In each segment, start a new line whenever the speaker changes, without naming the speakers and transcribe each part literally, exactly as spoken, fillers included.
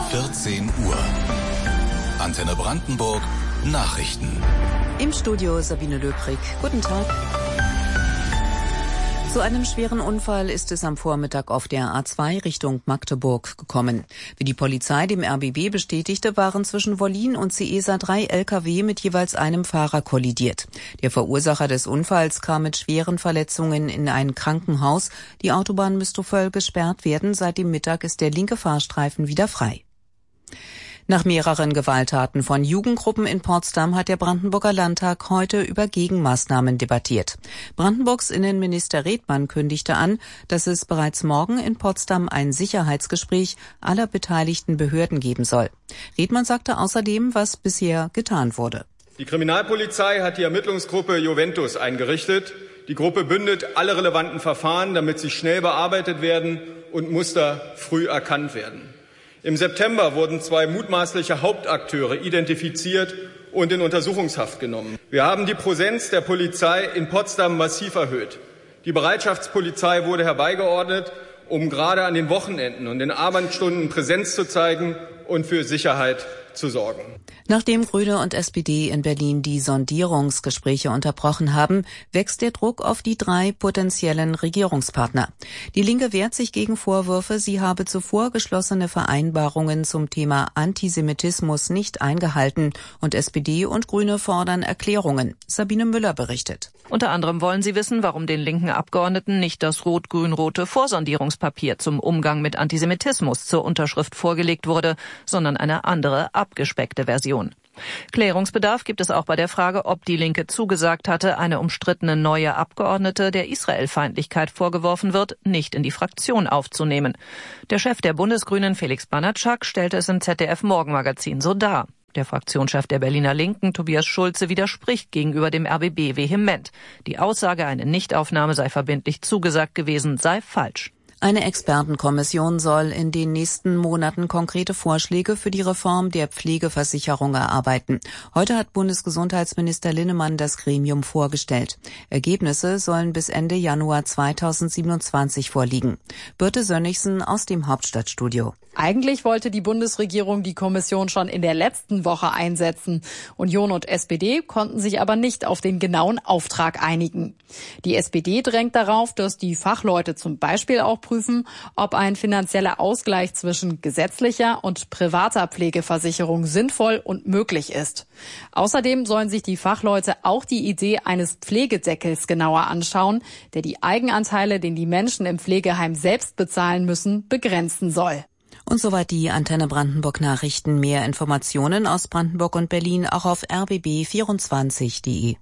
vierzehn Uhr. Antenne Brandenburg Nachrichten.
Im Studio Sabine Löbrig. Guten Tag. Zu einem schweren Unfall ist es am Vormittag auf der A zwei Richtung Magdeburg gekommen. Wie die Polizei dem R B B bestätigte, waren zwischen Wollin und Ciesa drei L K W mit jeweils einem Fahrer kollidiert. Der Verursacher des Unfalls kam mit schweren Verletzungen in ein Krankenhaus. Die Autobahn müsste voll gesperrt werden. Seit dem Mittag ist der linke Fahrstreifen wieder frei. Nach mehreren Gewalttaten von Jugendgruppen in Potsdam hat der Brandenburger Landtag heute über Gegenmaßnahmen debattiert. Brandenburgs Innenminister Redmann kündigte an, dass es bereits morgen in Potsdam ein Sicherheitsgespräch aller beteiligten Behörden geben soll. Redmann sagte außerdem, was bisher getan wurde.
Die Kriminalpolizei hat die Ermittlungsgruppe Juventus eingerichtet. Die Gruppe bündelt alle relevanten Verfahren, damit sie schnell bearbeitet werden und Muster früh erkannt werden. Im September wurden zwei mutmaßliche Hauptakteure identifiziert und in Untersuchungshaft genommen. Wir haben die Präsenz der Polizei in Potsdam massiv erhöht. Die Bereitschaftspolizei wurde herbeigeordnet, um gerade an den Wochenenden und den Abendstunden Präsenz zu zeigen und für Sicherheit zu sorgen.
Nachdem Grüne und S P D in Berlin die Sondierungsgespräche unterbrochen haben, wächst der Druck auf die drei potenziellen Regierungspartner. Die Linke wehrt sich gegen Vorwürfe, sie habe zuvor geschlossene Vereinbarungen zum Thema Antisemitismus nicht eingehalten, und S P D und Grüne fordern Erklärungen. Sabine Müller berichtet.
Unter anderem wollen sie wissen, warum den linken Abgeordneten nicht das rot-grün-rote Vorsondierungspapier zum Umgang mit Antisemitismus zur Unterschrift vorgelegt wurde, sondern eine andere, abgespeckte Version. Klärungsbedarf gibt es auch bei der Frage, ob die Linke zugesagt hatte, eine umstrittene neue Abgeordnete, der Israelfeindlichkeit vorgeworfen wird, nicht in die Fraktion aufzunehmen. Der Chef der Bundesgrünen, Felix Banatschak, stellte es im Z D F-Morgenmagazin so dar. Der Fraktionschef der Berliner Linken, Tobias Schulze, widerspricht gegenüber dem R B B vehement. Die Aussage, eine Nichtaufnahme sei verbindlich zugesagt gewesen, sei falsch.
Eine Expertenkommission soll in den nächsten Monaten konkrete Vorschläge für die Reform der Pflegeversicherung erarbeiten. Heute hat Bundesgesundheitsminister Linnemann das Gremium vorgestellt. Ergebnisse sollen bis Ende Januar zweitausendsiebenundzwanzig vorliegen. Birte Sönnigsen aus dem Hauptstadtstudio.
Eigentlich wollte die Bundesregierung die Kommission schon in der letzten Woche einsetzen. Union und S P D konnten sich aber nicht auf den genauen Auftrag einigen. Die S P D drängt darauf, dass die Fachleute zum Beispiel auch prüfen, ob ein finanzieller Ausgleich zwischen gesetzlicher und privater Pflegeversicherung sinnvoll und möglich ist. Außerdem sollen sich die Fachleute auch die Idee eines Pflegedeckels genauer anschauen, der die Eigenanteile, den die Menschen im Pflegeheim selbst bezahlen müssen, begrenzen soll.
Und soweit die Antenne Brandenburg Nachrichten. Mehr Informationen aus Brandenburg und Berlin auch auf r b b vierundzwanzig punkt de.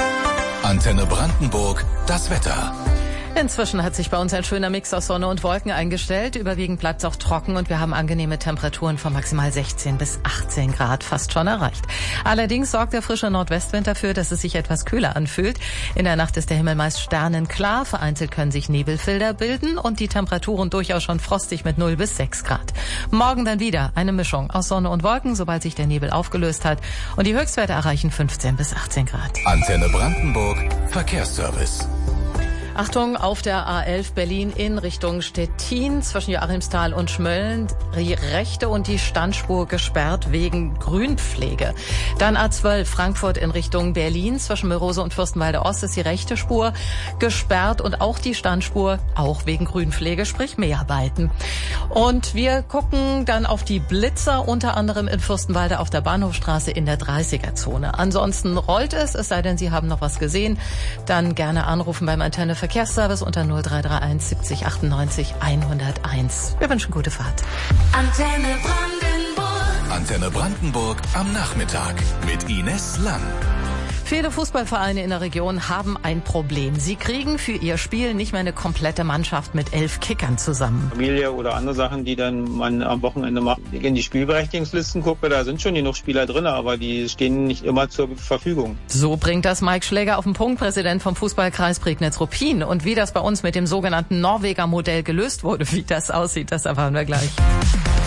Antenne Brandenburg, das Wetter.
Inzwischen hat sich bei uns ein schöner Mix aus Sonne und Wolken eingestellt. Überwiegend bleibt es auch trocken und wir haben angenehme Temperaturen von maximal sechzehn bis achtzehn Grad fast schon erreicht. Allerdings sorgt der frische Nordwestwind dafür, dass es sich etwas kühler anfühlt. In der Nacht ist der Himmel meist sternenklar. Vereinzelt können sich Nebelfelder bilden und die Temperaturen durchaus schon frostig mit null bis sechs Grad. Morgen dann wieder eine Mischung aus Sonne und Wolken, sobald sich der Nebel aufgelöst hat. Und die Höchstwerte erreichen fünfzehn bis achtzehn Grad.
Antenne Brandenburg, Verkehrsservice.
Achtung, auf der A elf Berlin in Richtung Stettin zwischen Joachimsthal und Schmölln die rechte und die Standspur gesperrt wegen Grünpflege. Dann A zwölf Frankfurt in Richtung Berlin zwischen Mörose und Fürstenwalde Ost ist die rechte Spur gesperrt und auch die Standspur, auch wegen Grünpflege, sprich Mäharbeiten. Und wir gucken dann auf die Blitzer, unter anderem in Fürstenwalde auf der Bahnhofstraße in der dreißiger-Zone. Ansonsten rollt es, es sei denn, Sie haben noch was gesehen, dann gerne anrufen beim Antenne Verkehrsservice unter null drei drei eins siebzig achtundneunzig hunderteins. Wir wünschen gute Fahrt.
Antenne Brandenburg. Antenne Brandenburg am Nachmittag mit Ines Lang.
Viele Fußballvereine in der Region haben ein Problem. Sie kriegen für ihr Spiel nicht mehr eine komplette Mannschaft mit elf Kickern zusammen.
Familie oder andere Sachen, die dann man am Wochenende macht. Ich in die Spielberechtigungslisten gucke, da sind schon genug Spieler drin, aber die stehen nicht immer zur Verfügung.
So bringt das Mike Schläger auf den Punkt, Präsident vom Fußballkreis Prignitz-Ruppin. Und wie das bei uns mit dem sogenannten Norweger Modell gelöst wurde, wie das aussieht, das erfahren wir gleich.